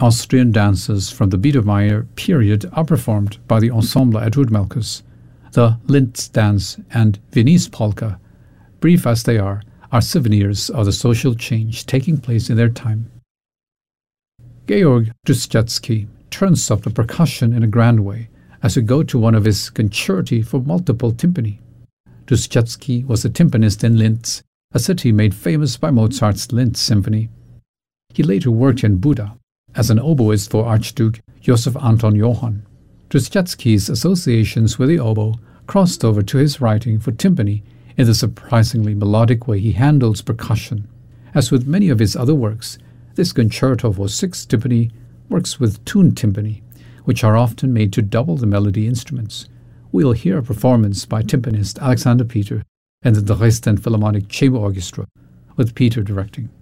Austrian dances from the Biedermeier period are performed by the ensemble Edward Melkers. The Linz dance and Viennese polka, brief as they are souvenirs of the social change taking place in their time. Georg Duschatsky turns up the percussion in a grand way as we go to one of his concerti for multiple timpani. Duschatsky was a timpanist in Linz, a city made famous by Mozart's Linz Symphony. He later worked in Buda as an oboist for Archduke Joseph Anton Johann. Duschatsky's associations with the oboe crossed over to his writing for timpani in the surprisingly melodic way he handles percussion. As with many of his other works, this concerto for 6 timpani works with tuned timpani, which are often made to double the melody instruments. We'll hear a performance by timpanist Alexander Peter and the Dresden Philharmonic Chamber Orchestra, with Peter directing.